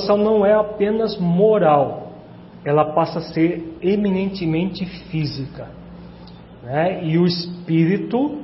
transformação não é apenas moral, ela passa a ser eminentemente física, né? E o espírito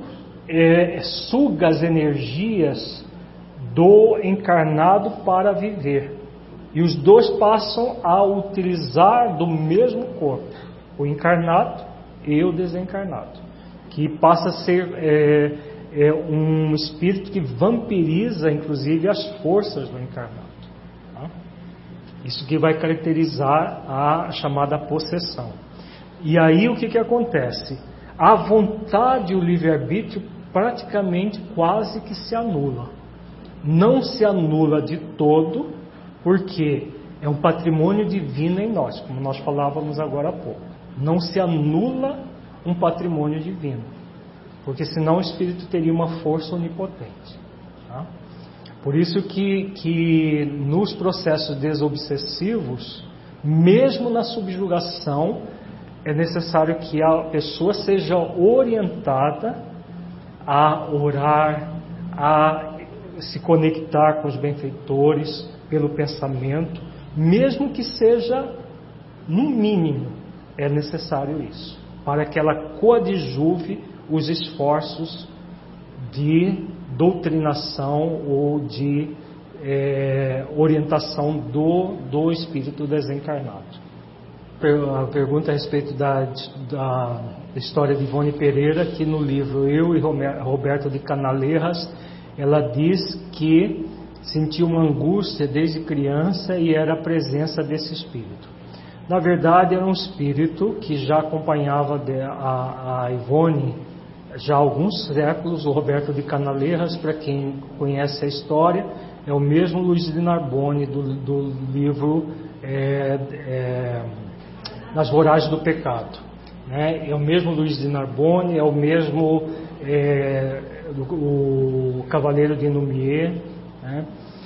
suga as energias do encarnado para viver. E os dois passam a utilizar do mesmo corpo, o encarnado e o desencarnado, que passa a ser um espírito que vampiriza, inclusive, as forças do encarnado. Tá? Isso que vai caracterizar a chamada possessão. E aí o que acontece? A vontade e o livre-arbítrio praticamente quase que se anula. Não se anula de todo, porque é um patrimônio divino em nós, como nós falávamos agora há pouco. Não se anula um patrimônio divino, porque senão o espírito teria uma força onipotente. Tá? Por isso que nos processos desobsessivos, mesmo na subjugação, é necessário que a pessoa seja orientada a orar, a se conectar com os benfeitores pelo pensamento, mesmo que seja no mínimo, é necessário isso, para que ela coadjuve os esforços de doutrinação ou de orientação do espírito desencarnado. A pergunta a respeito da história de Ivone Pereira, que no livro Eu e Roberto de Canaleiras, ela diz que sentiu uma angústia desde criança e era a presença desse espírito. Na verdade, era um espírito que já acompanhava a Ivone já há alguns séculos. O Roberto de Canaleiras, para quem conhece a história, é o mesmo Luiz de Narbonne do livro Nas Voragens do Pecado, né? É o mesmo Luiz de Narbonne, é o mesmo o Cavaleiro de Numier, né?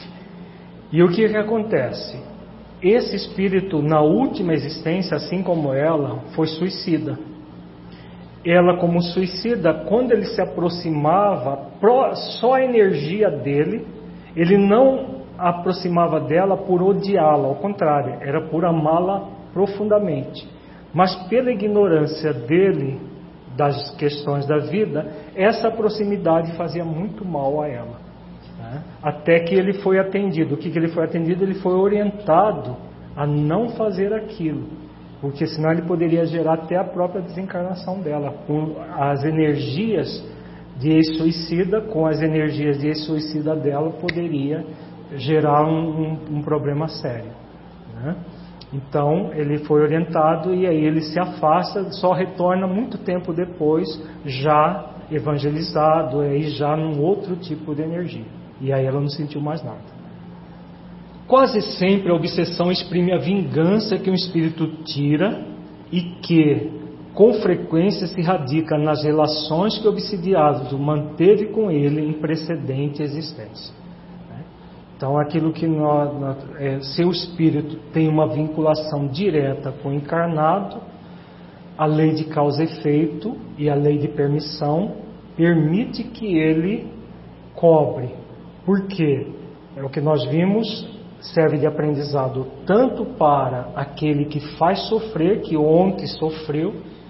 E o que acontece? Esse espírito, na última existência, assim como ela, foi suicida. Ela, como suicida, quando ele se aproximava, só a energia dele, ele não aproximava dela por odiá-la, ao contrário, era por amá-la profundamente. Mas pela ignorância dele das questões da vida, essa proximidade fazia muito mal a ela, né? Até que ele foi atendido. O que ele foi atendido? Ele foi orientado a não fazer aquilo, porque senão ele poderia gerar até a própria desencarnação dela, com as energias de ex-suicida, com as energias de ex-suicida dela, poderia gerar um problema sério, né? Então ele foi orientado e aí ele se afasta, só retorna muito tempo depois, já evangelizado, aí já num outro tipo de energia. E aí ela não sentiu mais nada. Quase sempre a obsessão exprime a vingança que um espírito tira e que, com frequência, se radica nas relações que o obsidiado manteve com ele em precedente existência. Então, aquilo que seu espírito tem uma vinculação direta com o encarnado, a lei de causa e efeito e a lei de permissão permite que ele cobre. Por quê? É o que nós vimos, serve de aprendizado tanto para aquele que faz sofrer, que ontem sofreu,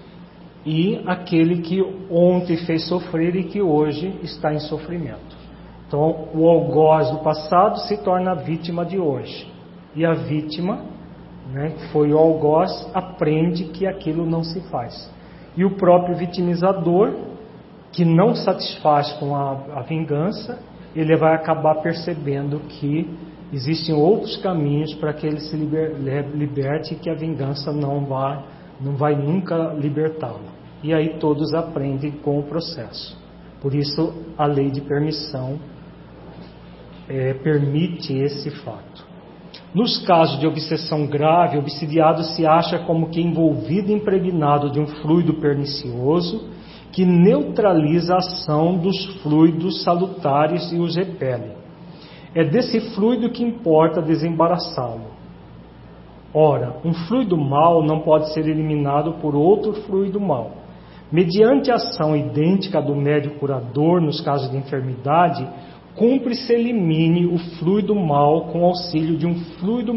e aquele que ontem fez sofrer e que hoje está em sofrimento. Então, o algoz do passado se torna a vítima de hoje. E a vítima, né, que foi o algoz, aprende que aquilo não se faz. E o próprio vitimizador, que não satisfaz com a vingança, ele vai acabar percebendo que existem outros caminhos para que ele se liberte e que a vingança não vai nunca libertá-lo. E aí todos aprendem com o processo. Por isso, a lei de permissão permite esse fato. Nos casos de obsessão grave, o obsidiado se acha como que envolvido e impregnado de um fluido pernicioso que neutraliza a ação dos fluidos salutares e os repele. É desse fluido que importa desembaraçá-lo. Ora, um fluido mau não pode ser eliminado por outro fluido mau. Mediante a ação idêntica do médium curador nos casos de enfermidade, cumpre se elimine o fluido mau com auxílio de um fluido